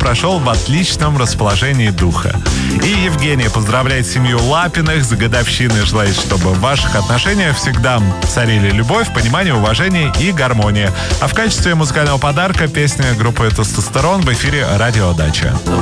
прошел в отличном расположении духа. И Евгения поздравляет семью Лапиных с годовщиной, желает, чтобы в ваших отношениях всегда царили любовь, понимание, уважение и гармония. А в качестве музыкального подарка песня группы «Тестостерон» в эфире «Радио Дача».